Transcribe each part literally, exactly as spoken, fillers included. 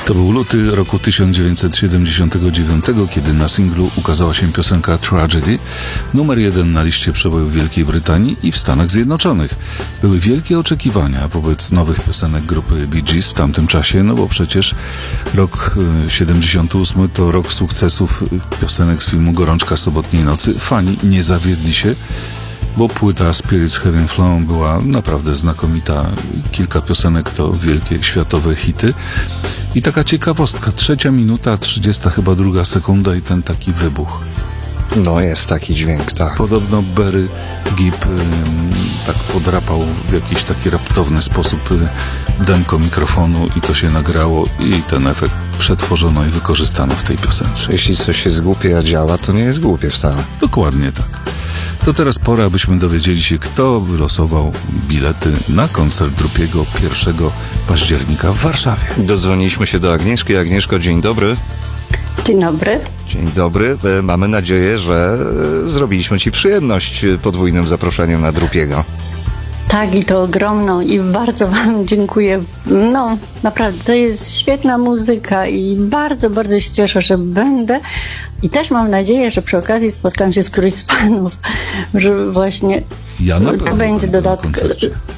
To był luty roku tysiąc dziewięćset siedemdziesiątego dziewiątego, kiedy na singlu ukazała się piosenka Tragedy, numer jeden na liście przebojów w Wielkiej Brytanii i w Stanach Zjednoczonych. Były wielkie oczekiwania wobec nowych piosenek grupy Bee Gees w tamtym czasie, no bo przecież rok siedemdziesiąty ósmy to rok sukcesów piosenek z filmu Gorączka sobotniej nocy. Fani nie zawiedli się, bo płyta Spirits Heaven Flown była naprawdę znakomita. Kilka piosenek to wielkie światowe hity. I taka ciekawostka, trzecia minuta, trzydziesta chyba druga sekunda i ten taki wybuch. No jest taki dźwięk, tak. Podobno Barry Gibb ym, tak podrapał w jakiś taki raptowny sposób y, demko mikrofonu i to się nagrało i ten efekt przetworzono i wykorzystano w tej piosence. Jeśli coś jest głupie, a działa, to nie jest głupie wcale. Dokładnie tak. To teraz pora, abyśmy dowiedzieli się, kto wylosował bilety na koncert Drupiego pierwszego października w Warszawie. Dodzwoniliśmy się do Agnieszki. Agnieszko, dzień dobry. Dzień dobry. Dzień dobry. Mamy nadzieję, że zrobiliśmy Ci przyjemność podwójnym zaproszeniem na Drupiego. Tak, i to ogromną i bardzo Wam dziękuję. No, naprawdę, to jest świetna muzyka i bardzo, bardzo się cieszę, że będę. I też mam nadzieję, że przy okazji spotkam się z którymś z Panów, że właśnie ja na to będzie dodatkowo.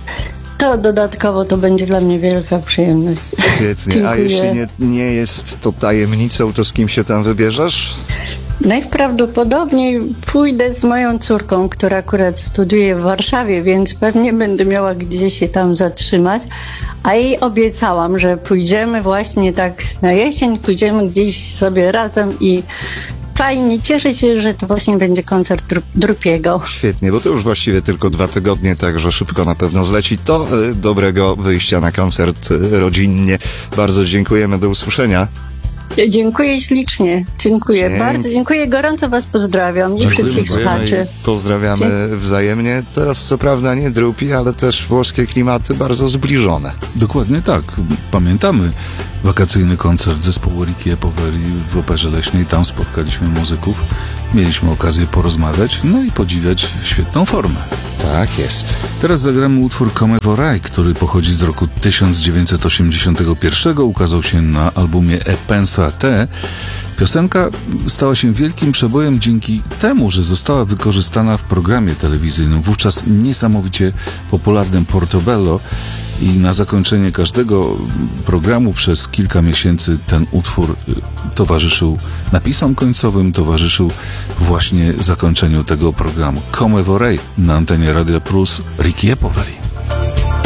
To dodatkowo to będzie dla mnie wielka przyjemność. Świetnie. Dziękuję. A jeśli nie, nie jest to tajemnicą, to z kim się tam wybierzesz? Najprawdopodobniej pójdę z moją córką, która akurat studiuje w Warszawie, więc pewnie będę miała gdzieś się tam zatrzymać. A jej obiecałam, że pójdziemy właśnie tak na jesień, pójdziemy gdzieś sobie razem i fajnie, cieszę się, że to właśnie będzie koncert Dru- Drupiego. Świetnie, bo to już właściwie tylko dwa tygodnie, także szybko na pewno zleci. To y, dobrego wyjścia na koncert y, rodzinnie. Bardzo dziękujemy, do usłyszenia. Dziękuję ślicznie, dziękuję Dzień. bardzo, dziękuję, gorąco Was pozdrawiam i wszystkich słuchaczy. Pozdrawiamy Dzień. wzajemnie. Teraz co prawda nie Drupi, ale też włoskie klimaty bardzo zbliżone. Dokładnie tak. Pamiętamy wakacyjny koncert zespołu Ricky Poveri w Operze Leśnej. Tam spotkaliśmy muzyków, mieliśmy okazję porozmawiać, no i podziwiać świetną formę. Tak jest. Teraz zagramy utwór Come Vorrei, który pochodzi z roku tysiąc dziewięćset osiemdziesiątego pierwszego. Ukazał się na albumie E Penso a Te. Piosenka stała się wielkim przebojem dzięki temu, że została wykorzystana w programie telewizyjnym, wówczas niesamowicie popularnym Portobello. I na zakończenie każdego programu przez kilka miesięcy ten utwór towarzyszył napisom końcowym, towarzyszył właśnie zakończeniu tego programu. Come Vorrei na antenie Radia Plus, Ricky Poveri.